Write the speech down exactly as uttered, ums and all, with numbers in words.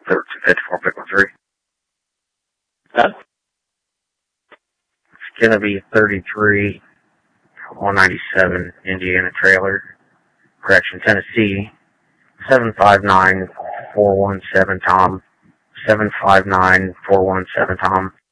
thirteen fifty-four, pick one three. Huh? It's gonna be thirty-three, one ninety-seven, Indiana trailer. Correction, Tennessee, seven five nine, four one seven, Tom. seven five nine, four one seven, Tom.